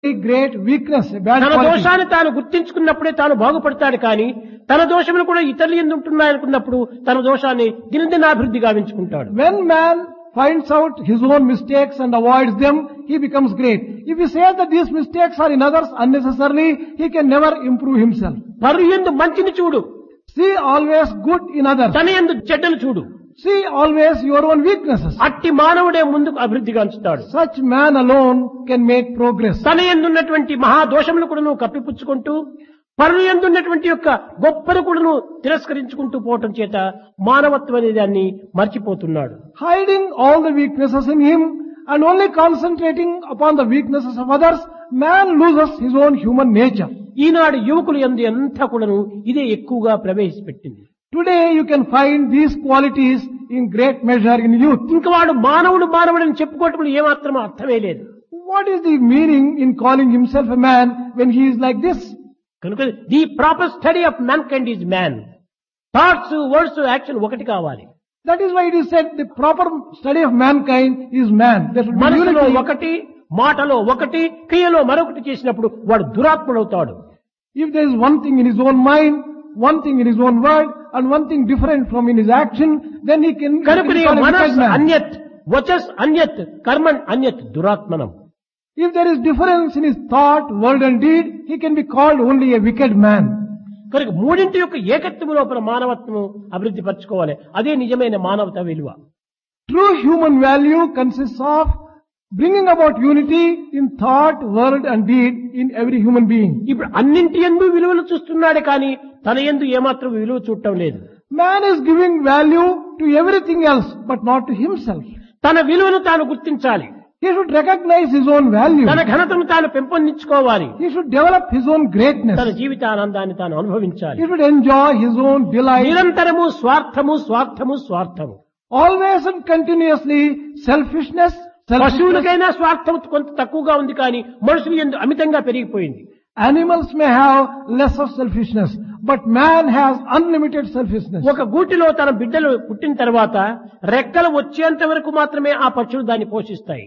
A great weakness, a bad తన quality. దోషాన్ని తాను గుర్తించుకున్నప్పుడే తాను బాగుపడతాడు కానీ తన దోషములు కూడా ఇతరులు ఎందు ఉంటున్నాయనుకున్నప్పుడు తన దోషాన్ని దినదినాభివృద్ధి గావించుకుంటాడు. When man finds out his own mistakes and avoids them, he becomes great. If he says that these mistakes are in others unnecessarily, he can never improve himself. పరు యందు మంచిని చూడు, See always good in others. తన యందు చెడ్డను చూడు. See always your own weaknesses. అట్టి మానవుడే ముందుకు అభివృద్ధి గాంచుతాడు. Such man alone can make progress. తన యందున్నటువంటి మహాదోషములు కూడా నువ్వు కప్పిపుచ్చుకుంటూ పరుల యందున్నటువంటి యొక్క గొప్పను కూడా నువ్వు తిరస్కరించుకుంటూ పోవటం చేత మానవత్వం అనే దాన్ని మర్చిపోతున్నాడు. Hiding all the weaknesses in him and only concentrating upon the weaknesses of others, man loses his own human nature. ఈనాడు యువకులు యందు అంతా కూడాను ఇదే ఎక్కువగా ప్రవేశపెట్టింది. Today you can find these qualities in great measure in youth. ఇంక వాడు మానవుడని చెప్పుకోవటం ఏమాత్రం అర్థమే లేదు. What is the meaning in calling himself a man when he is like this? కనుక the proper study of man kind is man. Thoughts, words, action ఒకటి కావాలి. That is why it is said the proper study of mankind is man. There should be మనసులో unity. ఒకటి, మాటలో ఒకటి, క్రియలో మరొకటి చేసినప్పుడు వాడు దురాత్ముడవుతాడు. If there is one thing in his own mind, one thing in his own word, and one thing different from in his action, then he can కనుక be called a మనస్ wicked man. అన్యత్, వచస్ అన్యత్, కర్మణ్ అన్యత్ దురాత్మనం. If there is difference in his thought, word and deed, he can be called only a wicked man. కనుక మూడింటి యొక్క ఏకత్వము లోపల మానవత్వము అభివృద్ధి పరచుకోవాలి. అదే నిజమైన మానవత విలువ. True human value consists of bringing about unity in thought, word and deed in every human being. ఇప్పుడు అన్నింటి యందు విలువలు చూస్తున్నాడే కానీ తన యందు ఏమాత్రం విలువ చూడటం లేదు. Man is giving value to everything else, but not to himself. తన విలువను తాను గుర్తించాలి. He should recognize his own value. తన ఘనతను తాను పెంపొందించుకోవాలి. He should develop his own greatness. తన జీవితానందాన్ని తాను అనుభవించాలి. He should enjoy his own delight. నిరంతరము స్వార్థము స్వార్థము స్వార్థము. Always and continuously selfishness. పశువులకైనా స్వార్థం కొంత తక్కువగా ఉంది కానీ మనుషులు యందు అమితంగా పెరిగిపోయింది. Animals may have less of selfishness, but man has unlimited selfishness. ఒక గూటిలో తన బిడ్డలు పుట్టిన తర్వాత రెక్కలు వచ్చేంత వరకు మాత్రమే ఆ పక్షులు దాన్ని పోషిస్తాయి.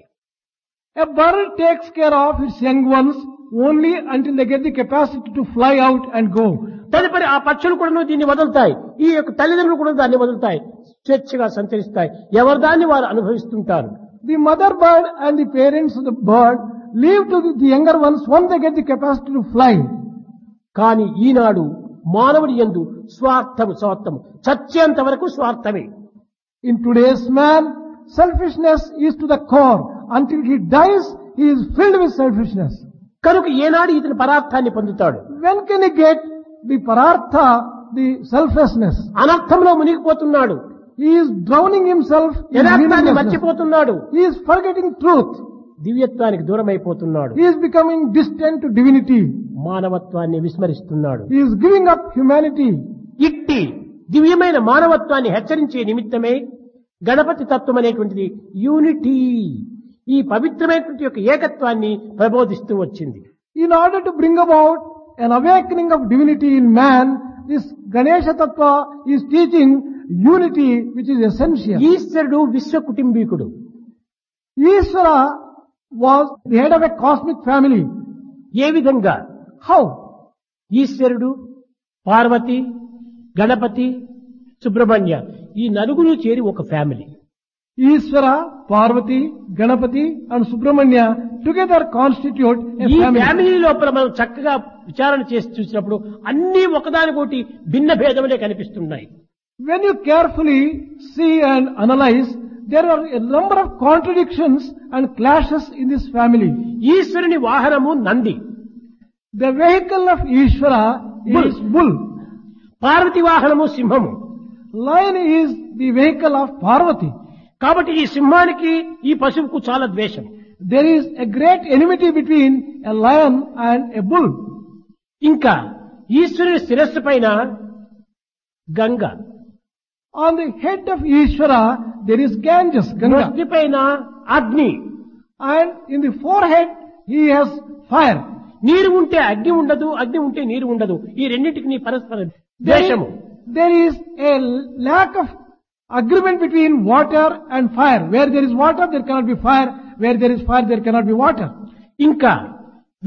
A bird takes care of its young ones only until they get the capacity to fly out and go. తదుపరి ఆ పక్షులు కూడా దీన్ని వదులుతాయి. ఈ యొక్క తల్లిదండ్రులు కూడా దాన్ని వదులుతాయి. స్వేచ్ఛగా సంచరిస్తాయి. ఎవరి దాన్ని వారు అనుభవిస్తుంటారు. The mother bird and the parents of the bird leave to the younger ones once they get the capacity to fly. కానీ ఈనాడు మానవుడి యందు స్వార్థము స్వార్థము చచ్చేంత వరకు స్వార్థమే. In today's man, selfishness is to the core. Until he dies, he is filled with selfishness. కనుక ఏనాడు ఇతని పరార్థాన్ని పొందుతాడు? When can he get the parartha, the selflessness? అనర్థంలో మునిగిపోతున్నాడు. He is drowning himself in యథార్థాన్ని meaninglessness. మర్చిపోతున్నాడు. He is forgetting truth. దివ్యత్వానికి దూరం అయిపోతున్నాడు. He is becoming distant to divinity. మానవత్వాన్ని విస్మరిస్తున్నాడు. He is giving up humanity. ఇట్టి దివ్యమైన మానవత్వాన్ని హెచ్చరించే నిమిత్తమే గణపతి తత్వం అనేటువంటిది యూనిటీ, ఈ పవిత్రమైనటువంటి యొక్క ఏకత్వాన్ని ప్రబోధిస్తూ వచ్చింది. In order to bring about an awakening of divinity in man, this Ganesha Tattva is teaching unity which is essential. ఈశ్వరుడు విశ్వ కుటుంబీకుడు. Ishvara was the head of a cosmic family. ఏ విధంగా? How? ఈశ్వరుడు, పార్వతి, గణపతి, సుబ్రహ్మణ్య ఈ నలుగురు చేరి ఒక family. Ishvara, Parvati, Ganapati and Subramanya together constitute a ఈ family. Family లోపల మనం చక్కగా విచారణ చేసి చూసినప్పుడు అన్ని ఒకదానికోటి భిన్న భేదములే కనిపిస్తున్నాయి. When you carefully see and analyze, there are a number of contradictions and clashes in this family. ఈశ్వరుని వాహనము Nandi, The vehicle of Ishvara is bull. Parvati వాహనము సింహము. Lion is the vehicle of Parvati. కాబట్టి ఈ సింహానికి ఈ పశువుకు చాలా ద్వేషం. There is a great enmity between a lion and a bull. ఇంకా ఈశ్వరుని శిరస్సు పైన Ganga, On the head of Ishvara, there is Ganges, Ganga. నొస్తి పైన అగ్ని, And in the forehead, he has fire. నీరు ఉంటే అగ్ని ఉండదు, అగ్ని ఉంటే నీరు ఉండదు. ఈ రెండింటికి పరస్పర ద్వేషము. There is a lack of agreement between water and fire. Where there is water, there cannot be fire. Where there is fire, there cannot be water. ఇంకా